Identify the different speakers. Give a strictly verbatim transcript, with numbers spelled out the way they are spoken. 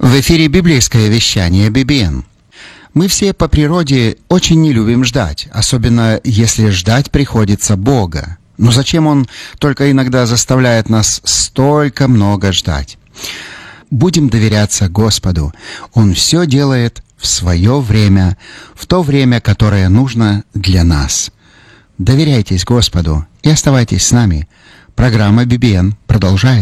Speaker 1: В эфире библейское вещание би би эн. Мы все по природе очень не любим ждать, особенно если ждать приходится Бога. Но зачем Он только иногда заставляет нас столько много ждать? Будем доверяться Господу. Он все делает в свое время, в то время, которое нужно для нас. Доверяйтесь Господу и оставайтесь с нами. Программа би би эн продолжает.